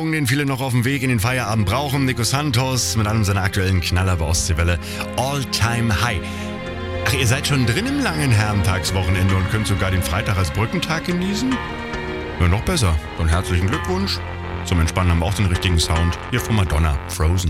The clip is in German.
Den viele noch auf dem Weg in den Feierabend brauchen. Nico Santos mit einem seiner aktuellen Knaller bei Ostseewelle. All Time High. Ach, ihr seid schon drin im langen Herrentagswochenende und könnt sogar den Freitag als Brückentag genießen? Ja, noch besser. Dann herzlichen Glückwunsch. Zum Entspannen haben wir auch den richtigen Sound. Hier von Madonna, Frozen.